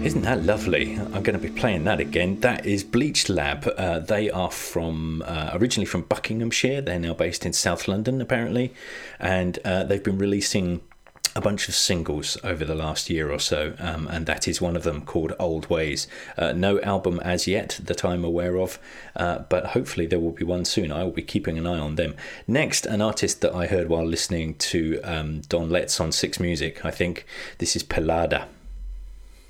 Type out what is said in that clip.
Isn't that lovely? I'm going to be playing that again. That is Bleach Lab. They are from originally from Buckinghamshire. They're now based in South London, apparently, and they've been releasing a bunch of singles over the last year or so, and that is one of them, called Old Ways. No album as yet that I'm aware of, but hopefully there will be one soon. I will be keeping an eye on them. Next, an artist that I heard while listening to Don Letts on Six Music. I think this is Pelada.